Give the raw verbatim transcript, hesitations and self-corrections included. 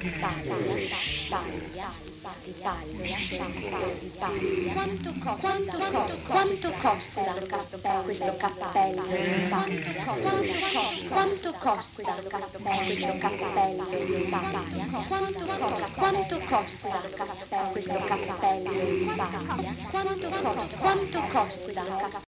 Quanto costa, quanto costa questo cappello di paglia? Quanto costa questo cappello di paglia? Quanto costa, quanto costa questo cappello di paglia? Quanto costa, quanto costa